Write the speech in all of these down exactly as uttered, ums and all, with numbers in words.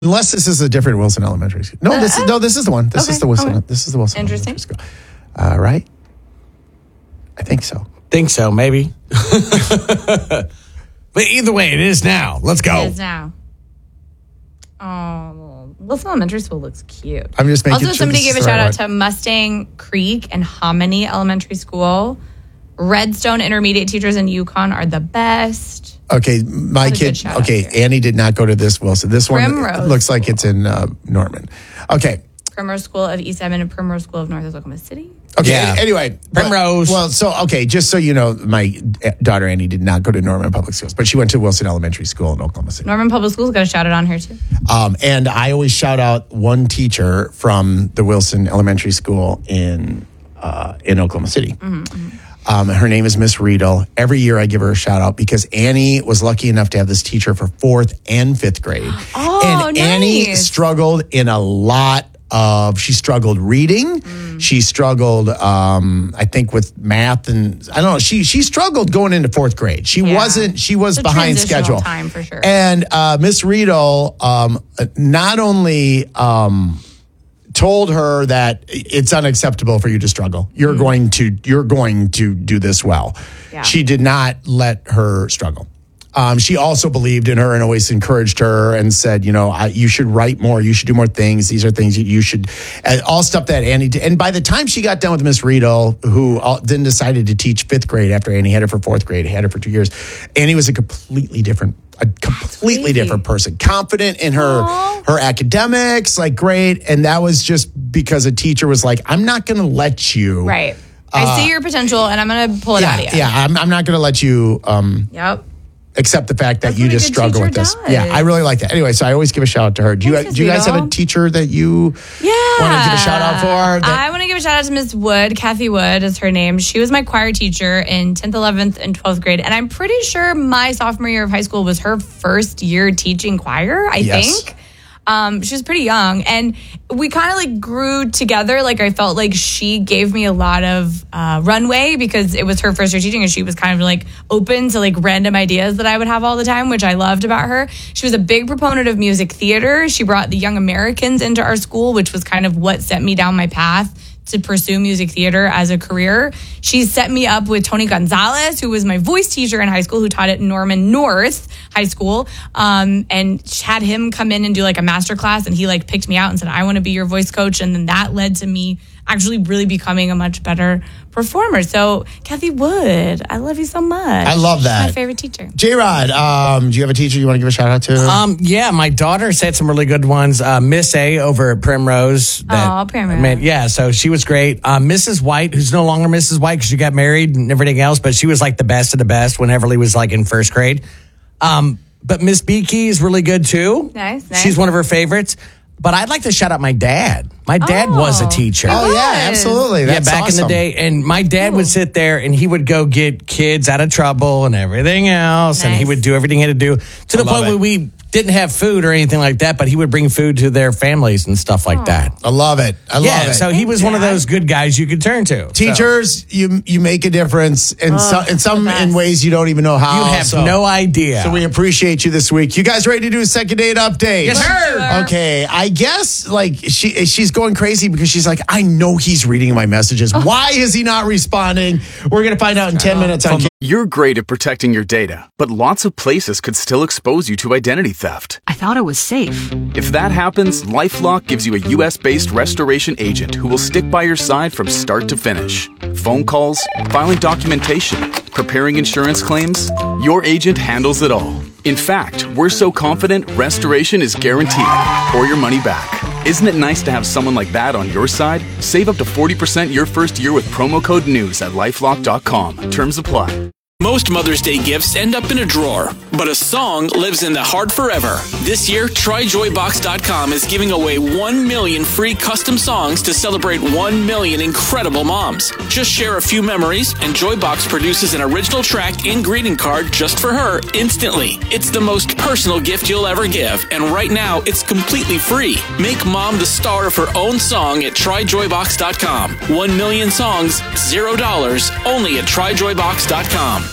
Unless this is a different Wilson Elementary School. No, this is no, this is the one. This Okay, is the Wilson. okay. This is the Wilson Interesting. Elementary School. Uh, right? I think so. Think so, maybe. But either way, it is now. Let's go. It is now. Oh, Wilson Elementary School looks cute. I'm just making Also, sure somebody this gave is a the right shout out one. to Mustang Creek and Hominy Elementary School. Redstone Intermediate teachers in Yukon are the best. Okay, my That's a good kid. shout out Okay, here. Annie did not go to this Wilson. This one Primrose looks like it's in uh, Norman. Okay. Primrose School of East Edmond and Primrose School of North Oklahoma City. Okay. Yeah. Anyway, Primrose. Well, so okay, just so you know, my daughter Annie did not go to Norman Public Schools, but she went to Wilson Elementary School in Oklahoma City. Norman Public Schools got a shout out on here too. Um, and I always shout out one teacher from the Wilson Elementary School in uh, in Oklahoma City. Mm-hmm. Um, her name is Miss Riedel. Every year I give her a shout out because Annie was lucky enough to have this teacher for fourth and fifth grade. Oh, and nice. Annie struggled in a lot of, she struggled reading. Mm. She struggled, um, I think, with math. And I don't know, she she struggled going into fourth grade. She Yeah. wasn't, she was It's a behind transitional schedule. time for sure. And uh, Miss Riedel um, not only um, told her that it's unacceptable for you to struggle. You're going to you're going to do this well. Yeah. She did not let her struggle. Um, she also believed in her and always encouraged her and said, you know, I, you should write more. You should do more things. These are things that you should, uh, all stuff that Annie did. And by the time she got done with Miss Riedel, who uh, then decided to teach fifth grade after Annie had her for fourth grade, had her for two years, Annie was a completely different, a completely crazy. different person, confident in her, Aw. her academics, like great. And that was just because a teacher was like, I'm not going to let you. Right. I see your potential and I'm going to pull it Yeah, out of you. yeah. I'm, I'm not going to let you um, Yep. accept the fact that That's you what a just good struggle with teacher this. does. Yeah, I really like that. Anyway, so I always give a shout out to her. Do you Thanks, do you guys have a Miss Riedel. teacher that you Yeah. want to give a shout out for? That- I want to give a shout out to Miss Wood. Kathy Wood is her name. She was my choir teacher in tenth, eleventh, and twelfth grade. And I'm pretty sure my sophomore year of high school was her first year teaching choir, I Yes. think. Um, she was pretty young, and we kind of like grew together. Like I felt like she gave me a lot of uh, runway because it was her first year teaching, and she was kind of like open to like random ideas that I would have all the time, which I loved about her. She was a big proponent of music theater. She brought the Young Americans into our school, which was kind of what set me down my path to pursue music theater as a career. She set me up with Tony Gonzalez, who was my voice teacher in high school, who taught at Norman North High School, um, and had him come in and do like a master class, and he like picked me out and said, I want to be your voice coach. And then that led to me actually really becoming a much better performer. So Kathy Wood, I love you so much. I love She's that. my favorite teacher. J-Rod, um, do you have a teacher you want to give a shout out to? Um, yeah, my daughter said some really good ones. Uh, Miss A over at Primrose. Aw, Primrose. I mean, yeah, so she was great. Uh, Missus White, who's no longer Missus White because she got married and everything else, but she was like the best of the best when Everly was like in first grade. Um, but Miss Beaky is really good too. Nice, nice. She's one of her favorites. But I'd like to shout out my dad. My dad Oh. was a teacher. oh, yeah, was. absolutely. That's yeah, back in awesome. the day. And my dad would sit there and he would go get kids out of trouble and everything else. And he Nice. would do everything he had to do to the love point it. where we didn't have food or anything like that, but he would bring food to their families and stuff like that. I love it. I love Yeah, it. so he was one of those good guys you could turn to. So, Teachers, you you make a difference in some in some the in best. ways you don't even know how. you have so, no idea. So we appreciate you this week. You guys ready to do a second date update? Yes, sir. Okay, I guess like she she's going crazy because she's like, I know he's reading my messages. Why is he not responding? We're gonna find out in ten minutes on. You're great at protecting your data, but lots of places could still expose you to identity theft. I thought it was safe. If that happens, LifeLock gives you a U S-based restoration agent who will stick by your side from start to finish. Phone calls, filing documentation, preparing insurance claims, your agent handles it all. In fact, we're so confident restoration is guaranteed or your money back. Isn't it nice to have someone like that on your side? Save up to forty percent your first year with promo code NEWS at lifelock dot com. Terms apply. Most Mother's Day gifts end up in a drawer, but a song lives in the heart forever. This year, try joy box dot com is giving away one million free custom songs to celebrate one million incredible moms. Just share a few memories, and Joybox produces an original track and greeting card just for her instantly. It's the most personal gift you'll ever give, and right now, it's completely free. Make mom the star of her own song at try joy box dot com. One million songs, zero dollars, only at try joy box dot com.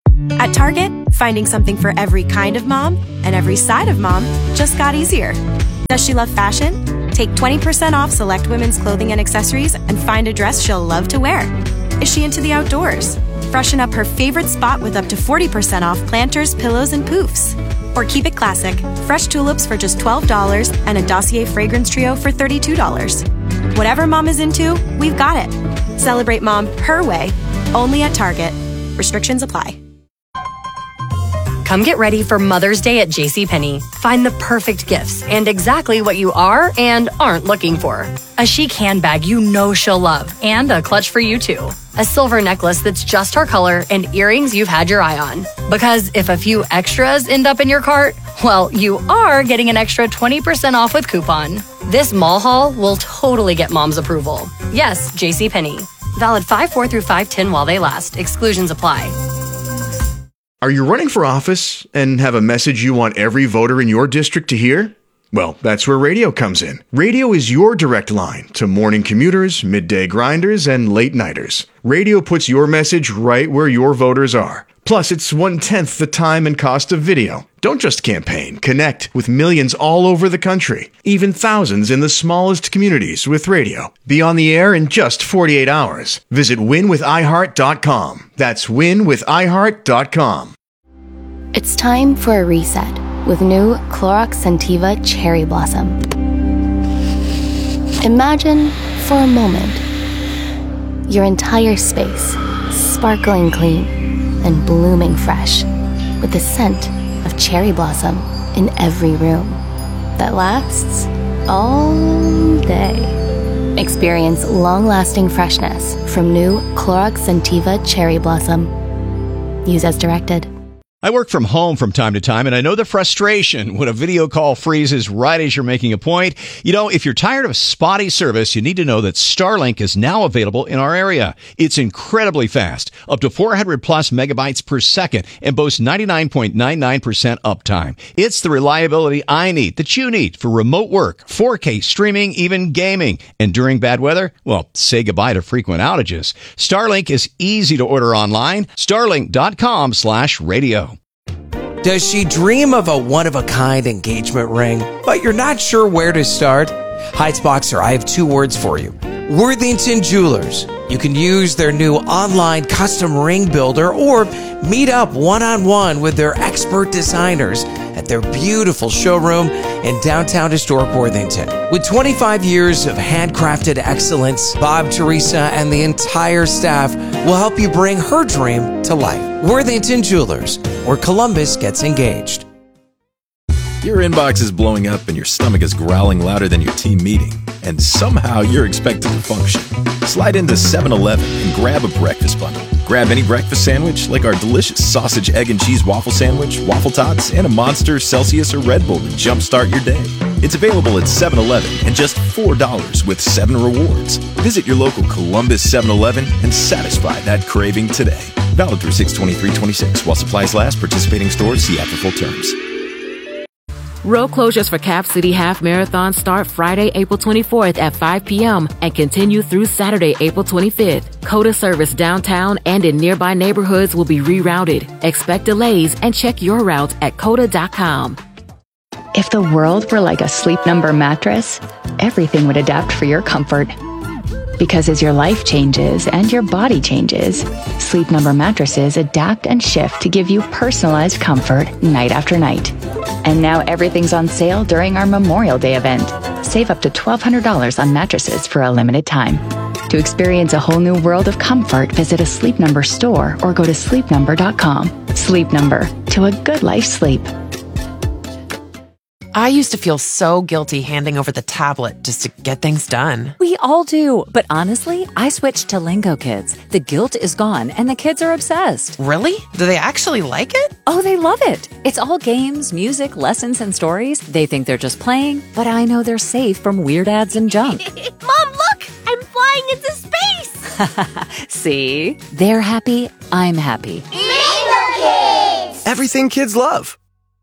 At Target, finding something for every kind of mom and every side of mom just got easier. Does she love fashion? Take twenty percent off select women's clothing and accessories and find a dress she'll love to wear. Is she into the outdoors? Freshen up her favorite spot with up to forty percent off planters, pillows, and poofs. Or keep it classic. Fresh tulips for just twelve dollars and a Dossier fragrance trio for thirty-two dollars. Whatever mom is into, we've got it. Celebrate mom her way, only at Target. Restrictions apply. Come get ready for Mother's Day at JCPenney. Find the perfect gifts and exactly what you are and aren't looking for. A chic handbag you know she'll love and a clutch for you too. A silver necklace that's just her color and earrings you've had your eye on. Because if a few extras end up in your cart, well, you are getting an extra twenty percent off with coupon. This mall haul will totally get mom's approval. Yes, JCPenney. Valid five four through five ten while they last. Exclusions apply. Are you running for office and have a message you want every voter in your district to hear? Well, that's where radio comes in. Radio is your direct line to morning commuters, midday grinders, and late nighters. Radio puts your message right where your voters are. Plus, it's one-tenth the time and cost of video. Don't just campaign. Connect with millions all over the country, even thousands in the smallest communities with radio. Be on the air in just forty-eight hours. Visit win with i heart dot com. That's win with i heart dot com. It's time for a reset with new Clorox Scentiva Cherry Blossom. Imagine, for a moment, your entire space sparkling clean and blooming fresh with the scent of cherry blossom in every room that lasts all day. Experience long-lasting freshness from new Clorox Scentiva Cherry Blossom. Use as directed. I work from home from time to time, and I know the frustration when a video call freezes right as you're making a point. You know, if you're tired of spotty service, you need to know that Starlink is now available in our area. It's incredibly fast, up to four hundred plus megabytes per second, and boasts ninety-nine point nine nine percent uptime. It's the reliability I need, that you need, for remote work, four K streaming, even gaming. And during bad weather, well, say goodbye to frequent outages. Starlink is easy to order online. Starlink dot com slash radio. Does she dream of a one-of-a-kind engagement ring, but you're not sure where to start? Heights Boxer, I have two words for you. Worthington Jewelers. You can use their new online custom ring builder or meet up one-on-one with their expert designers at their beautiful showroom in downtown historic Worthington. With twenty-five years of handcrafted excellence, Bob, Teresa, and the entire staff will help you bring her dream to life. Worthington Jewelers, where Columbus gets engaged. Your inbox is blowing up and your stomach is growling louder than your team meeting, and somehow you're expected to function. Slide into seven eleven and grab a breakfast bundle. Grab any breakfast sandwich like our delicious sausage, egg, and cheese waffle sandwich, waffle tots, and a Monster, Celsius, or Red Bull to jumpstart your day. It's available at seven eleven and just four dollars with seven rewards. Visit your local Columbus seven eleven and satisfy that craving today. Valid through six twenty-three twenty-six while supplies last. Participating stores, see app for full terms. Road closures for Cap City Half Marathon start Friday, April twenty-fourth at five p.m. and continue through Saturday, April twenty-fifth. COTA service downtown and in nearby neighborhoods will be rerouted. Expect delays and check your route at cota dot com. If the world were like a Sleep Number mattress, everything would adapt for your comfort. Because as your life changes and your body changes, Sleep Number mattresses adapt and shift to give you personalized comfort night after night. And now everything's on sale during our Memorial Day event. Save up to twelve hundred dollars on mattresses for a limited time. To experience a whole new world of comfort, visit a Sleep Number store or go to sleep number dot com. Sleep Number, to a good life sleep. I used to feel so guilty handing over the tablet just to get things done. We all do, but honestly, I switched to Lingo Kids. The guilt is gone and the kids are obsessed. Really? Do they actually like it? Oh, they love it. It's all games, music, lessons, and stories. They think they're just playing, but I know they're safe from weird ads and junk. Mom, look! I'm flying into space! See? They're happy, I'm happy. Lingo Kids! Everything kids love.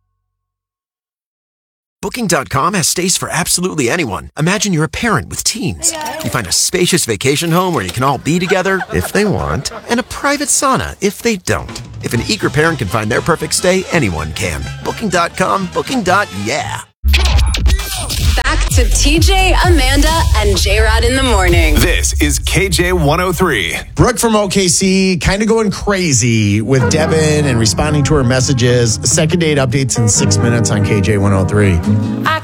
Booking dot com has stays for absolutely anyone. Imagine you're a parent with teens. You find a spacious vacation home where you can all be together, if they want, and a private sauna, if they don't. If an eager parent can find their perfect stay, anyone can. Booking dot com, booking. Yeah. to T J, Amanda, and J-Rod in the morning. This is K J one oh three. Brooke from O K C kind of going crazy with Devin and responding to her messages. Second date updates in six minutes on K J one oh three. I